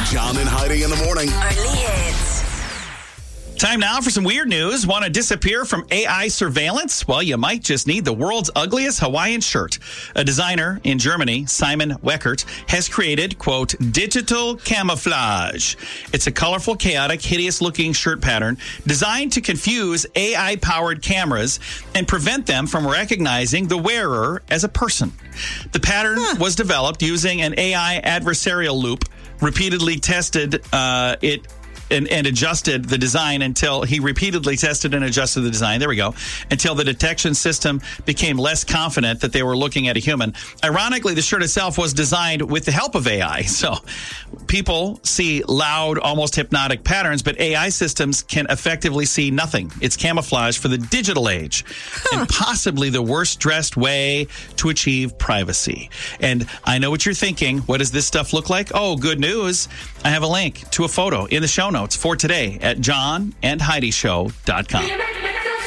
John and Heidi in the morning. Only hits. Time now for some weird news. Want to disappear from AI surveillance? Well, you might just need the world's ugliest Hawaiian shirt. A designer in Germany, Simon Weckert, has created, quote, digital camouflage. It's a colorful, chaotic, hideous-looking shirt pattern designed to confuse AI-powered cameras and prevent them from recognizing the wearer as a person. The pattern was developed using an AI adversarial loop, repeatedly tested and adjusted the design until he repeatedly tested and adjusted the design. There we go. Until the detection system became less confident that they were looking at a human. Ironically, the shirt itself was designed with the help of AI. So people see loud, almost hypnotic patterns, but AI systems can effectively see nothing. It's camouflage for the digital age and possibly the worst dressed way to achieve privacy. And I know what you're thinking. What does this stuff look like? Oh, good news. I have a link to a photo in the show notes for today at johnandheidishow.com.